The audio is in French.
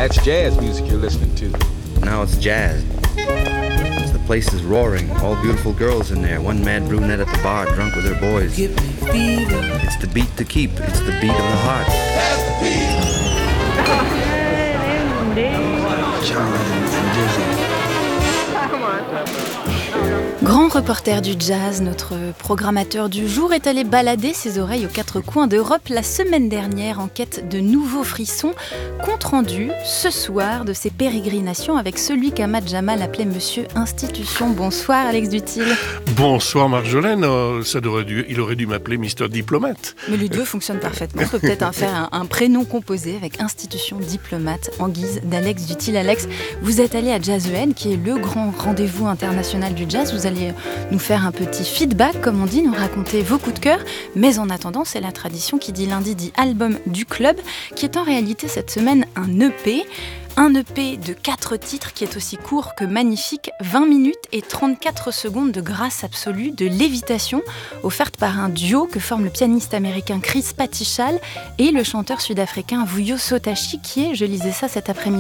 That's jazz music you're listening to. Now it's jazz. The place is roaring, all beautiful girls in there. One mad brunette at the bar, drunk with her boys. Give me fever. It's the beat to keep, it's the beat of the heart. Grand reporter du jazz, notre programmateur du jour est allé balader ses oreilles aux quatre coins d'Europe la semaine dernière en quête de nouveaux frissons. Compte rendu ce soir de ses pérégrinations avec celui qu'Ahmad Jamal appelait Monsieur Institution. Bonsoir Alex Dutil. Bonsoir Marjolaine, il aurait dû m'appeler Mister Diplomate. Mais les deux fonctionnent parfaitement. On peut peut-être en faire un prénom composé avec Institution Diplomate en guise d'Alex Dutil. Alex, vous êtes allé à Jazzuen, qui est le grand rendez-vous international du jazz. Vous allez nous faire un petit feedback, comme on dit, nous raconter vos coups de cœur. Mais en attendant, c'est la tradition qui dit lundi dit album du club, qui est en réalité cette semaine un EP. Un EP de 4 titres qui est aussi court que magnifique, 20 minutes et 34 secondes de grâce absolue, de lévitation, offerte par un duo que forment le pianiste américain Chris Patichal et le chanteur sud-africain Vuyo Sotashi, qui est, je lisais ça cet après-midi,